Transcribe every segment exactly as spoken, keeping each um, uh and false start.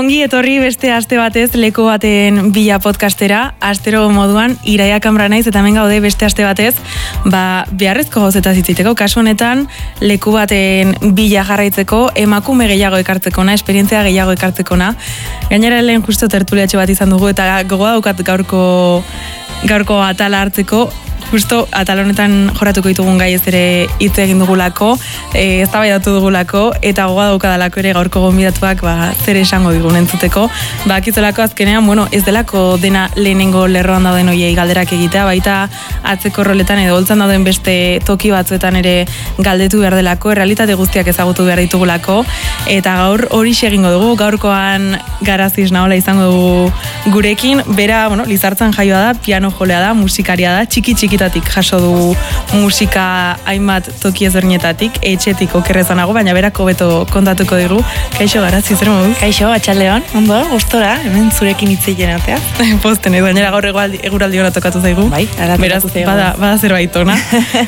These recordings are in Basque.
Ongi etorri beste aste batez leku baten bila podcastera, astero moduan Iraia Kamra naiz eta hemen gaude beste aste batez, ba beharrezko gauzetaz hitz egiteko. Kasu honetan leku baten bila jarraitzeko, emakume gehiago ekartzekona, esperientzia gehiago ekartzekona. Gainera lehen justo tertuliatxo bat izan dugu eta gogoa daukat gaurko gaurko atala hartzeko. Justo atal honetan joratuko ditugun gai ez ere hitz egin dugulako, e, eztabaidatu dugulako eta gogoa daukadalako ere gaurko gonbidatuak ba, zer esango digun entzuteko. Ba, akizolako azkenean, bueno, ez delako dena lehenengo lerroan dauden hoiei galderak egitea, baita atzeko roletan edo holtzan dauden beste toki batzuetan ere galdetu behar delako, errealitate guztiak ezagutu behar ditugulako, eta gaur hori egingo dugu, gaurkoan Garazi Esnaola izango dugu gurekin, bera, bueno, Lizartzan jaioa da, piano jolea da, musikaria da, txiki txiki jaso du musika hainbat toki ezberdinetatik, etxetik okerrezanago, baina berako beto kontatuko digu. Kaixo, Garazi, zer moduz? Kaixo, atxaldeon, ondo, gustora, hemen zurekin hitzeien atea. Posten, edo, gainera gaur eguraldi hona tokatu zaigu. Bai, beraz, bada, bada zerbait ona.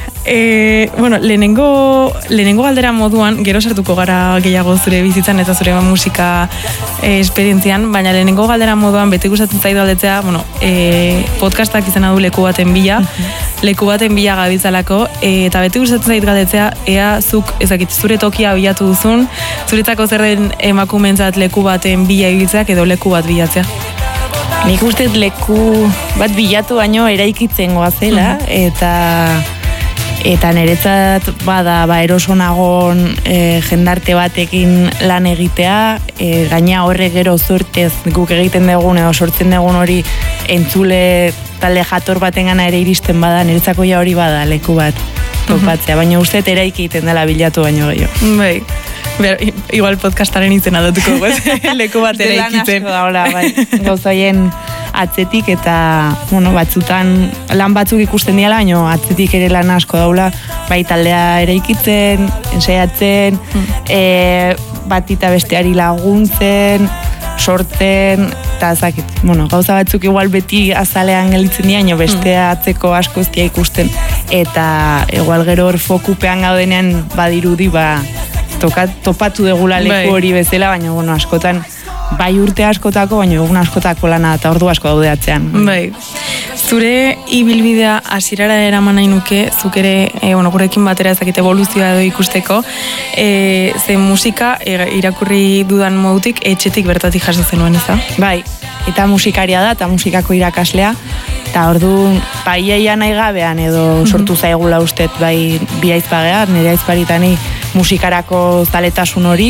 e, bueno, lehenengo, lehenengo galdera moduan, gero sartuko gara gehiago zure bizitzan eta zure musika e, esperientzian, baina lehenengo galdera moduan beti gustatzen zaidu aldetzea, bueno, e, podcastak izena du leku baten bila, leku baten bila gabiltzalako, e, eta beti gustatzen zait galdetzea, ea zuk, ezakit, zure tokia bilatu duzun, zuretzako zer den emakumeentzat leku baten bila ibiltzeak edo leku bat bilatzea? Nik uste leku bat bilatu baino eraikitzen goazela, eta eta niretzat bada ba erosonagon e, jendarte batekin lan egitea, e, gaina horre gero zuertez guk egiten dugun edo sortzen dugun hori entzule talde jator baten gana ere iristen bada, niretzako ja hori bada leku bat topatzea, baina uste eraiki egiten dela bilatu baino gehiago. Bai. Ber, igual podcastaren izena dutuko guaz, leku bat ere ikiten. Lan asko daula, bai, gauzaien atzetik eta, bueno, batzutan lan batzuk ikusten diala, baina atzetik ere lan asko daula, bai taldea ere ikitzen, ensaiatzen, mm. e, bat eta besteari laguntzen, sortzen, eta zakit, bueno, gauza batzuk igual beti azalean gelitzen dira, baina bestea atzeko asko ez dia ikusten, eta igual gero hor fokupean gaudenean badirudi, ba, Tokat, topatu degula leku hori bezala, baina bueno, askotan, bai urte askotako, baina egun askotako lana eta ordu asko daude atzean. Bai. Zure ibilbidea hasierara eraman nahi nuke, zuk ere, e, bueno, gurekin batera ezakite evoluzioa edo ikusteko, e, ze musika e, irakurri dudan modutik, etxetik bertatik jaso zenuen, ez da? Bai, eta musikaria da, eta musikako irakaslea, eta orduan, bai iaia nahi gabean edo sortu zaigula ustet, bai bi aizpagea, nire aizparitani musikarako zaletasun hori,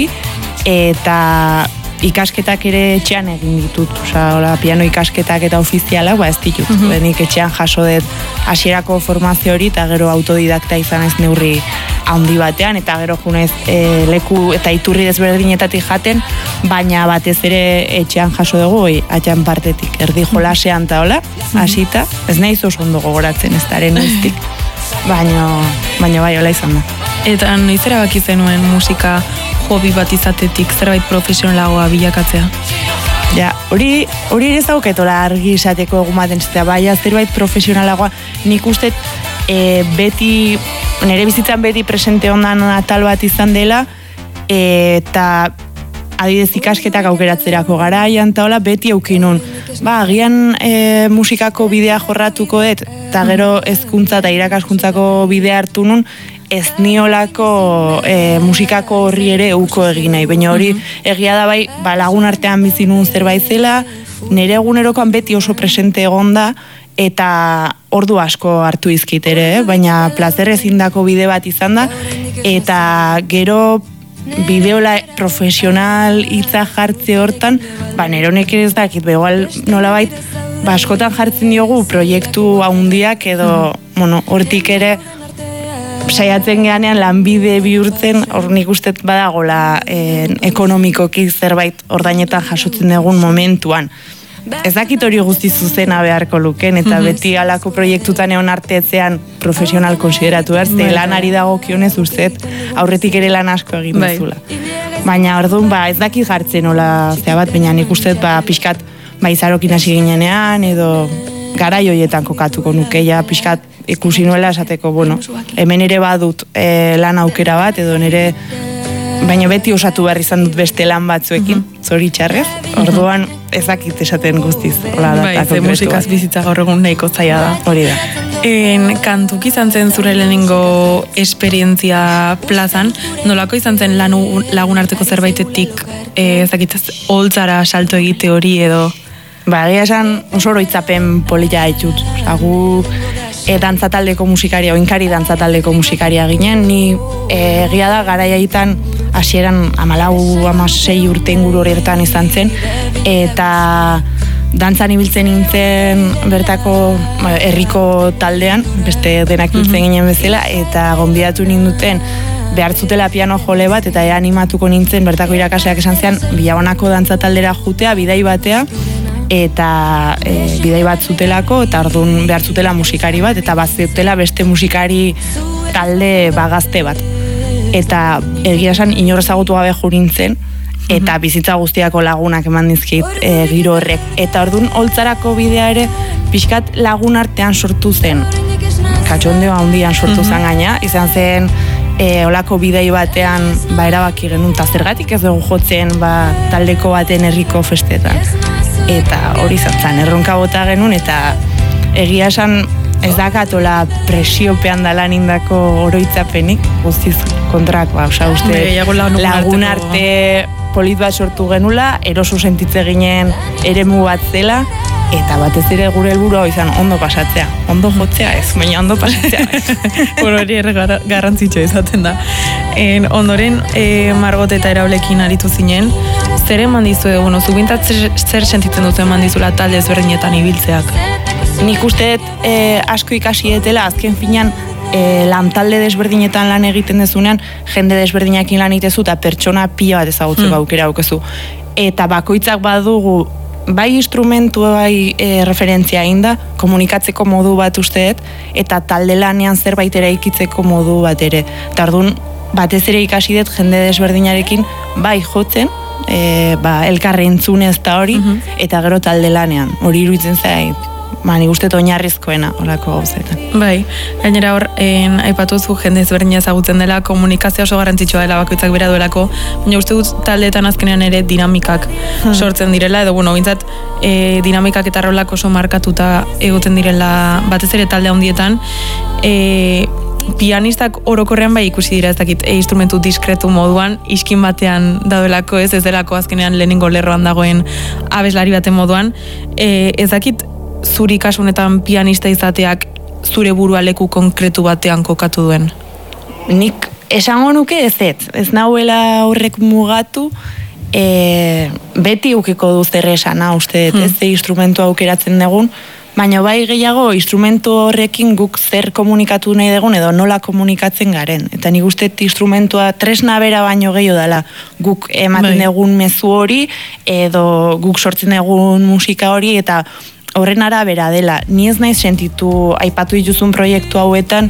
eta ikasketak ere etxean egin ditut, osea, hola, piano ikasketak eta ofizialak, ba ez ditut, mm -hmm. nik etxean jaso dut hasierako formazio hori, eta gero autodidakta izan ez neurri handi batean, eta gero junez e, leku eta iturri desberdinetatik jaten, baina batez ere etxean jaso dugu, atxan partetik, erdi jolasean eta hola, hasita, ez nahiz oso ondo gogoratzen ez daren iztik, baina, baina bai hola izan da. Eta noiz erabaki zenuen musika hobi bat izatetik zerbait profesionalagoa bilakatzea? Ja, hori hori ere zauketola argi izateko egun baten zitea, baina zerbait profesionalagoa nik uste e, beti, nire bizitzan beti presente ondan atal bat izan dela, e, eta adidez ikasketak aukeratzerako garaian eta hola beti aukinun. Ba, agian e, musikako bidea jorratuko dut, eta gero hezkuntza eta irakaskuntzako bidea hartu nun, ez niolako e, musikako horri ere uko egin nahi, baina hori egia da bai, ba, lagun artean bizi nun zerbait zela, nire egunerokoan beti oso presente egonda, eta ordu asko hartu izkit ere, eh? Baina plazer ezindako bide bat izan da, eta gero bideola profesional hitza jartze hortan, ba, nire honek ez dakit, begoal nolabait, ba, askotan jartzen diogu proiektu haundiak edo, bueno, hortik ere, saiatzen geanean lanbide bihurtzen, hor nik ustet badagola eh, ekonomikoki zerbait ordainetan jasotzen dugun momentuan. Ez dakit hori guzti zuzena beharko luken, eta beti alako proiektutan egon arteetzean profesional konsideratu behar, ze lanari dagokionez uzet aurretik ere lan asko egin duzula. Baina orduan, ba, ez dakit jartzen hola zea bat, baina nik ustet ba, pixkat ba, izarokin hasi ginenean, edo garai hoietan kokatuko nuke, ja, pixkat ikusi nuela esateko, bueno, hemen ere badut e, lan aukera bat, edo nire, baina beti osatu behar izan dut beste lan batzuekin, zoritxarrez, orduan ezakit esaten guztiz. Bai, ze musikaz bizitza gaur egun nahiko zaila da. Hori da. En, kantuk izan zen zure lehenengo esperientzia plazan, nolako izan zen lanu, lagun arteko zerbaitetik eh, ezakitaz, holtzara salto egite hori edo? Ba, egia esan oso oroitzapen polita haitut. Gu e, dantzataldeko musikaria, oinkari dantzataldeko musikaria ginen, ni e, egia da garaiaitan hasieran amalau, amasei urte inguru horietan izan zen, eta dantzan ibiltzen nintzen bertako herriko taldean, beste denak ibiltzen mm-hmm. ginen bezala, eta gonbidatu ninduten behartzutela piano jole bat, eta ea animatuko nintzen bertako irakaseak esan zean, Bilabonako dantzataldera jutea, bidai batea, eta e, bidai bat zutelako, eta orduan behar zutela musikari bat, eta bat zutela beste musikari talde bagazte bat. Eta egia esan inor ezagutu gabe jurintzen, eta bizitza guztiako lagunak eman dizkit e, giro horrek. Eta orduan holtzarako bidea ere pixkat lagun artean sortu zen. Katxondeo handian sortu zen gaina, izan zen e, olako bidei batean ba, erabaki genuen, eta zergatik ez dugu jotzen ba, taldeko baten herriko festetan. Eta hori zantzan, erronka bota genuen, eta egia esan ez dakatola presiopean dalan indako oroitzapenik, guztiz kontrakoa, oza, uste lagun arte polit bat sortu genula, eroso sentitze ginen eremu bat zela, eta batez ere gure helburua izan ondo pasatzea, ondo jotzea ez, baina ondo pasatzea ez. Bueno, hori ere garrantzitsua izaten da. En, ondoren, e, Margot eta Eraulekin aritu zinen, zer eman dizu egun, ozu bintat zer, zer sentitzen duzu eman dizula talde ezberdinetan ibiltzeak? Nik uste e, asko ikasi etela, azken finan e, lantalde desberdinetan lan egiten dezunean, jende desberdinakin lan itezu eta pertsona pila bat ezagutzeko hmm. aukera aukezu. Eta bakoitzak badugu, bai instrumentu, bai e, referentzia inda, komunikatzeko modu bat usteet, eta talde lanean zerbait eraikitzeko modu bat ere. Eta orduan, batez ere ikasi dut jende desberdinarekin bai jotzen, e, ba, elkarre entzunez eta hori, uh-huh. eta gero talde lanean. Hori iruditzen zait, ba, nik uste oinarrizkoena horako gauzetan. Bai, gainera hor, en, aipatuzu jende ezberdina ezagutzen dela, komunikazio oso garrantzitsua dela bakoitzak bera duelako, baina uste dut taldeetan azkenean ere dinamikak hmm. sortzen direla, edo bueno, bintzat e, dinamikak eta rolak oso markatuta egoten direla batez ere talde handietan, e, pianistak orokorrean bai ikusi dira ez dakit, e, instrumentu diskretu moduan, iskin batean daudelako ez, ez delako azkenean lehenengo lerroan dagoen abeslari baten moduan, e, ez dakit zuri kasunetan pianista izateak zure burua leku konkretu batean kokatu duen? Nik esango nuke ez ez, ez nahuela horrek mugatu, e, beti ukiko du zer esana, uste, hmm. ez ze instrumentu aukeratzen dugun, baina bai gehiago instrumentu horrekin guk zer komunikatu nahi dugun edo nola komunikatzen garen. Eta nik uste instrumentua tresna bera baino gehiago dela guk ematen dugun mezu hori edo guk sortzen dugun musika hori eta horren arabera dela. Ni ez naiz sentitu aipatu dituzun proiektu hauetan,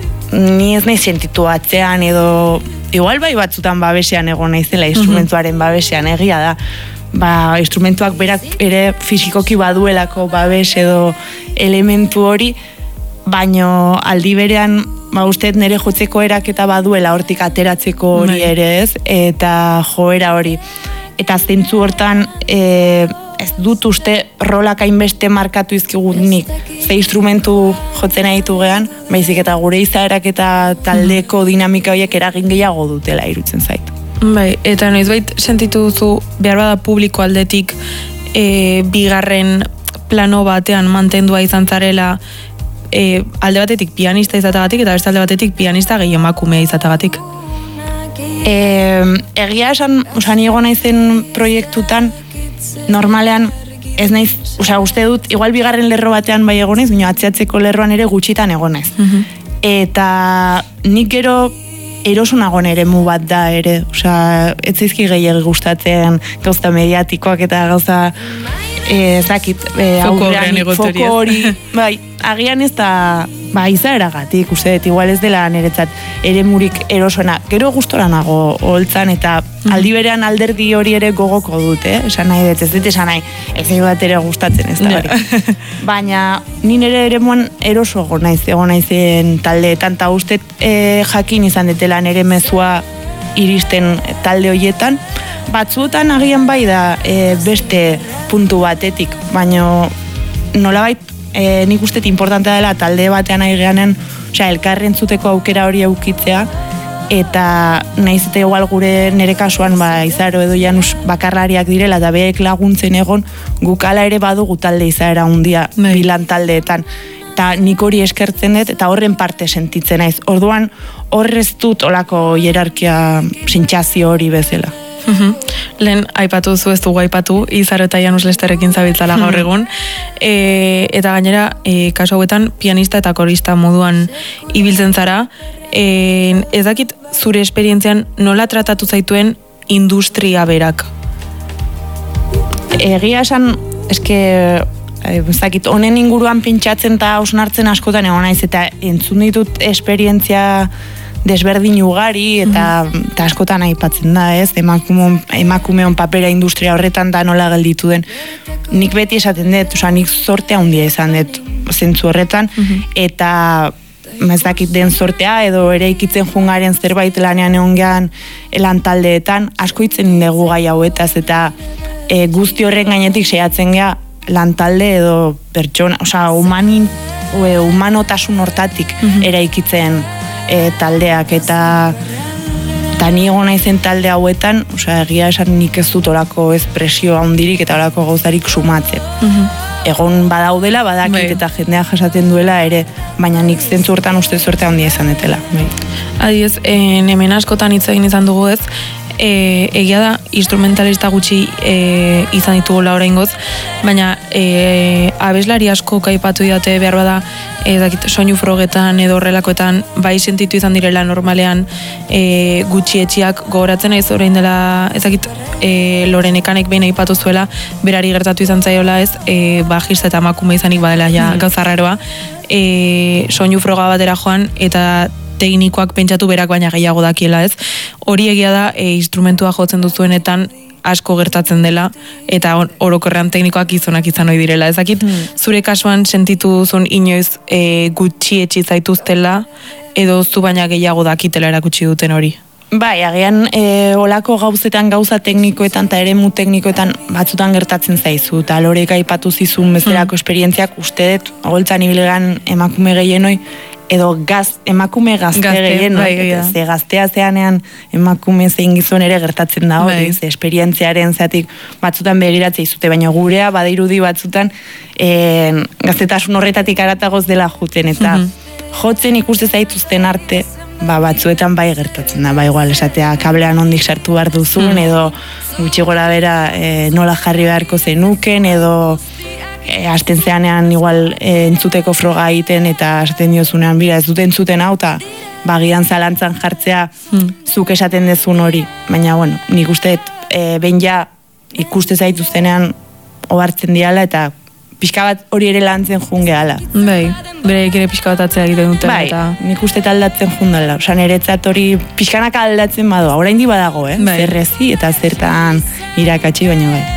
ni ez naiz sentitu atzean edo igual bai batzutan babesean egon naizela instrumentuaren babesean egia da. Ba, instrumentuak berak ere fisikoki baduelako babes edo elementu hori, baino aldi berean ba, uste nire jotzeko eraketa baduela hortik ateratzeko hori ere ez, eta joera hori. Eta zentzu hortan e, ez dut uste rolak hainbeste markatu izkigunik ze instrumentu jotzen ditu gean, baizik eta gure izaerak eta taldeko dinamika horiek eragin gehiago dutela irutzen zait. Bai, eta noizbait sentitu duzu behar bada publiko aldetik e, bigarren plano batean mantendua izan zarela e, alde batetik pianista izatagatik eta beste alde batetik pianista gehi emakumea izatagatik? E, egia esan, oza, nigo naizen proiektutan normalean ez naiz, oza, uste dut igual bigarren lerro batean bai egonez, baina atzeatzeko lerroan ere gutxitan egonez. Uh-huh. Eta nik gero erosunago eremu bat da ere, osea, ez zaizki gehiago gustatzen gauza mediatikoak eta gauza ez dakit, aurrean foko hori, bai, agian ez da, ba, izaeragatik, uste dut, igual ez dela niretzat eremurik erosona, gero gustora nago holtzan eta aldi berean alderdi hori ere gogoko dut, eh? Esan nahi dut, ez dut esan nahi, ez egin bat ere gustatzen ez da hori. Baina, ni nire eremuan eroso egon naiz, egon naizen taldeetan, eta uste e, jakin izan detela nire mezua iristen talde horietan, batzuetan agian bai da e, beste puntu batetik, baina nolabait e, nik uste importantea dela talde batean ari geanen, osea, elkarren zuteko aukera hori eukitzea, eta nahiz eta igual gure nere kasuan ba, Izaro edo Janus bakarlariak direla eta beek laguntzen egon, guk ala ere badugu talde izaera hundia bilan taldeetan. Eta nik hori eskertzen dut, eta horren parte sentitzen naiz. Orduan, horrez dut olako hierarkia sintxazio hori bezala. Uhum. Lehen aipatu zu ez dugu aipatu, Izaro eta Janus Lesterrekin zabiltzala gaur egun. E, eta gainera, e, kasu hauetan, pianista eta korista moduan ibiltzen zara. E, ez dakit zure esperientzian nola tratatu zaituen industria berak? Egia esan, eske, ez dakit, honen inguruan pintxatzen eta hausnartzen askotan egon naiz, eta entzun ditut esperientzia desberdin ugari, eta, mm-hmm. eta askotan aipatzen da, ez, emakumeon, emakumeon papera industria horretan da nola gelditu den. Nik beti esaten dut, oza, nik zortea handia izan dut zentzu horretan, mm-hmm. eta ez dakit den sortea, edo ere ikitzen jungaren zerbait lanean egon gehan lan taldeetan, asko itzen dugu gai hauetaz, eta e, guzti horren gainetik seiatzen geha lan talde edo pertsona, osea, humanin, e, humanotasun hortatik mm-hmm. eraikitzen e, taldeak, eta eta ni egon naizen talde hauetan, osea, egia esan nik ez dut orako espresio handirik eta orako gauzarik sumatzen. Mm-hmm. Egon badaudela, badakit bai. Eta jendea jasaten duela ere, baina nik zentzu hortan uste zortea handia izan detela. Bai. Adiez, en, hemen askotan hitz egin izan dugu ez, e, egia da instrumentalista gutxi e, izan ditugula oraingoz, baina e, abeslari asko kaipatu didate behar bada e, dakit, soinu frogetan edo horrelakoetan bai sentitu izan direla normalean e, gutxi etxiak gogoratzen naiz orain dela ezakit e, Lorenekanek behin aipatu zuela berari gertatu izan zaiola ez e, bajista eta emakume izanik badela ja mm. gauza raroa e, soinu froga batera joan eta teknikoak pentsatu berak baina gehiago dakiela ez. Hori egia da e, instrumentua jotzen duzuenetan asko gertatzen dela eta orokorrean teknikoak gizonak izan ohi direla. Ezakit hmm. zure kasuan sentitu duzun inoiz e, gutxi etxi zaituztela edo zu baina gehiago dakitela erakutsi duten hori? Bai, agian e, olako gauzetan gauza teknikoetan eta eremu teknikoetan batzutan gertatzen zaizu eta Lorek aipatu zizun bezalako hmm. esperientziak uste dut goltzan ibilgan emakume gehienoi edo gaz, emakume gazte, gazte gehien, bai, ze gaztea zeanean emakume zein gizon ere gertatzen da hori, bai. Ze esperientziaren zatik batzutan begiratzea izute, baina gurea badirudi batzutan e, gaztetasun horretatik aratagoz dela juten, eta mm-hmm. jotzen ikuste zaituzten arte, ba, batzuetan bai gertatzen da, ba, igual esatea kablean ondik sartu behar duzun, mm. edo gutxi gora bera e, nola jarri beharko zenuken, edo E, asten zeanean igual e, entzuteko froga egiten eta asten diozunean bira ez dut entzuten hau eta bagian zalantzan jartzea hmm. zuk esaten dezun hori, baina bueno, nik uste e, behin ja ikuste zaituztenean ohartzen diala eta pixka bat hori ere lantzen jun gehala. Bai, bereik ere pixka bat atzea egiten duten. Bai, eta... nik uste aldatzen jun dela, osan eretzat hori pixkanaka aldatzen badoa, oraindik badago, eh? Bai. Zerrezi eta zertan irakatsi, baina bai.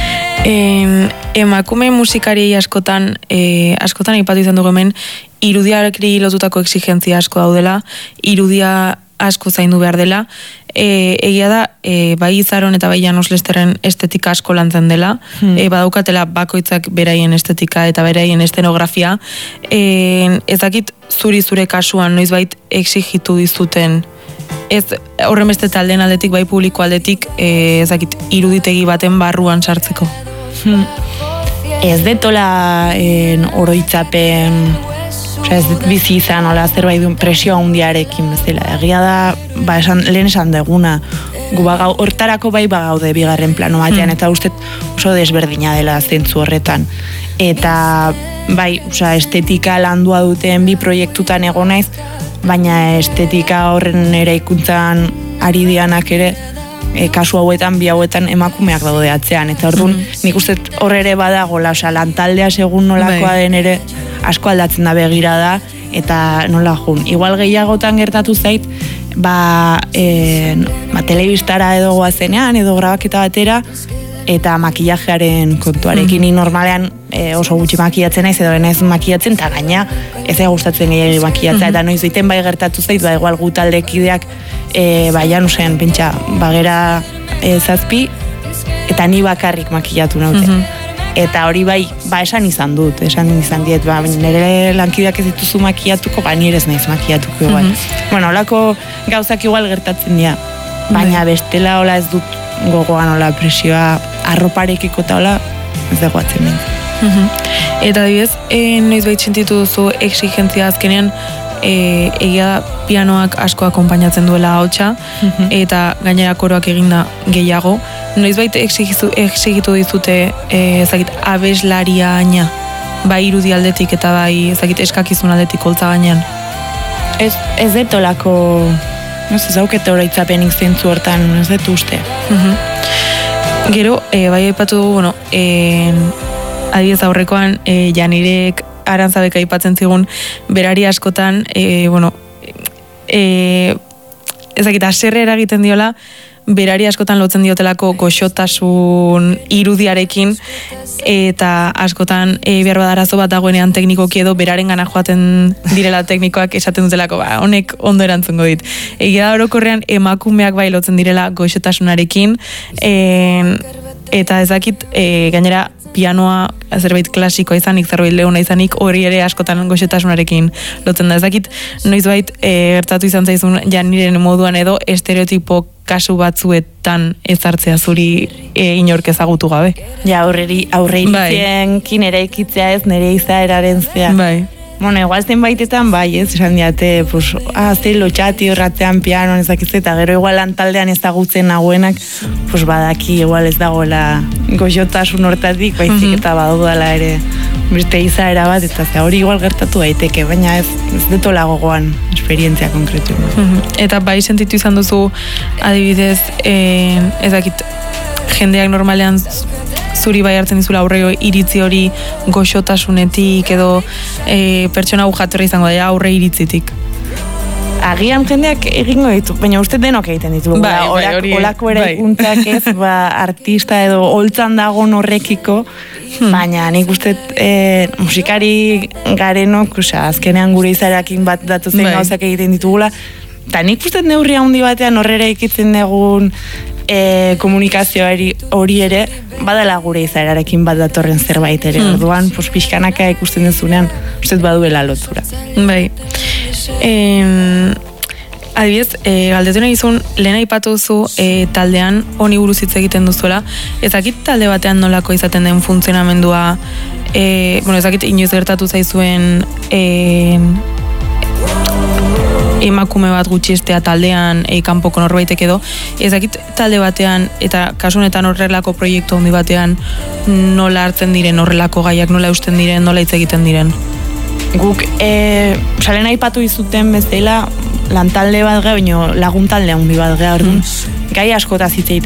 En, emakume musikari askotan e, askotan aipatu izan dugu hemen irudiarekri lotutako exigentzia asko daudela, irudia asko zaindu behar dela, e, egia da e, bai Izaron eta bai Janus Lesterren estetika asko lantzen dela, hmm. e, badaukatela bakoitzak beraien estetika eta beraien estenografia, e, ez dakit zuri zure kasuan noizbait exigitu dizuten ez horren beste taldeen aldetik, bai publiko aldetik, e, ez dakit iruditegi baten barruan sartzeko. Hmm. Ez detola en, oroitzapen, osea ez dut bizi izan, ola zerbait duen presio handiarekin bezala. Egia da, ba, esan, lehen esan deguna, gu bagau, hortarako bai bagaude bigarren plano batean, hmm. eta uste oso desberdina dela zentzu horretan. Eta bai, osea, estetika landua duten bi proiektutan egon naiz, baina estetika horren ere ikuntzan ari dianak ere, e, kasu hauetan, bi hauetan emakumeak daude atzean, eta orduan mm-hmm. nik uste horre ere badagola, osea, lantaldea segun nolakoa den ere asko aldatzen da begira da, eta nola jun. Igual gehiagotan gertatu zait, ba, e, ba telebistara edo goazenean, edo grabaketa batera, eta makillajearen kontuarekin mm-hmm. normalean e, oso gutxi makillatzen naiz edo ez makillatzen eta gaina ez da gustatzen gehiago makillatzea mm-hmm. eta noiz egiten bai gertatu zait, ba igual gu taldekideak e, ba Janusen pentsa bagera e, zazpi, eta ni bakarrik makillatu naute. Mm -hmm. Eta hori bai, ba esan izan dut, esan izan diet, ba, nire lankideak ez dituzu makillatuko, ba nire ez naiz makillatuko igual. Mm -hmm. Bueno, holako gauzak igual gertatzen dira, baina bestela hola ez dut gogoan hola presioa arroparekiko eta hola ez dago atzen den. Mm -hmm. Eta adibidez, e, noiz behit sentitu duzu exigentzia azkenean, e, egia pianoak asko akonpainatzen duela ahotsa, mm-hmm. eta gainera koroak eginda gehiago. Noizbait exigitu, exigitu dizute e, ezagit, abeslaria aina, bai irudi aldetik eta bai ezagit, eskakizun aldetik holtza gainean? Ez, ez detolako, ez zaukete horaitzapenik zentzu hortan, ez detu uste. Mm-hmm. Gero, e, bai aipatu dugu, bueno, e, adibidez aurrekoan, e, Janirek Arantzabek aipatzen zigun, berari askotan, e, bueno, e, ezakit, aserre eragiten diola, berari askotan lotzen diotelako goxotasun irudiarekin, eta askotan e, behar badarazo bat dagoenean teknikoki edo beraren gana joaten direla teknikoak esaten dutelako, ba, honek ondo erantzungo dit. Egia da orokorrean emakumeak bai lotzen direla goxotasunarekin, e, eta ezakit, e, gainera, pianoa zerbait klasikoa izanik, zerbait leuna izanik, hori ere askotan goxotasunarekin lotzen da. Ezakit, noizbait e, gertatu izan zaizun Janiren moduan edo estereotipo kasu batzuetan ezartzea zuri e, inork ezagutu gabe. Ja, aurreri, aurreirizienkin ere ikitzea ez nire izaeraren zea. Bai. Bueno, igual zenbaitetan bai, ez, esan diate, pues, ah, zei lotxati horratzean piano, ezakitze, eta gero igual lantaldean ezagutzen nagoenak, pues badaki igual ez dagoela goxotasun hortatik, baizik mm-hmm. eta badudala ere beste izaera bat, eta ze hori igual gertatu daiteke, baina ez, ez detola gogoan esperientzia konkretu. Mm-hmm. Eta bai sentitu izan duzu, adibidez, eh, ezakit, jendeak normalean zuri bai hartzen dizula aurre iritzi hori goxotasunetik edo e, pertsona jatorra izango da aurre iritzitik. Agian jendeak egingo ditu, baina uste denok egiten ditu. Bai, bai, hori. Olako ere ikuntzak ez, ba, artista edo holtzan dagoen horrekiko, hmm. baina nik uste e, musikari garenok, osea, azkenean gure izaerakin bat datu zen bai. gauzak egiten ditugula, eta nik uste neurri handi batean horrera ikitzen dugun E, komunikazioa hori ere badala gure izaerarekin bat datorren zerbait ere, hmm. orduan pues, pixkanaka ikusten dezunean uste baduela lotura. Bai. E, adibidez, e, galdetu nahi izun, lehen aipatu duzu e, taldean honi buruz hitz egiten duzuela, ezakit talde batean nolako izaten den funtzionamendua, e, bueno, ezakit inoiz gertatu zaizuen e, emakume bat gutxistea taldean e, kanpoko norbaitek edo, ezakit talde batean eta kasunetan horrelako proiektu handi batean nola hartzen diren horrelako gaiak, nola eusten diren, nola hitz egiten diren? Guk, e, salen aipatu izuten bezala lantalde bat geha, baino laguntalde handi bat geha, orduan, gai askotaz hitz egiten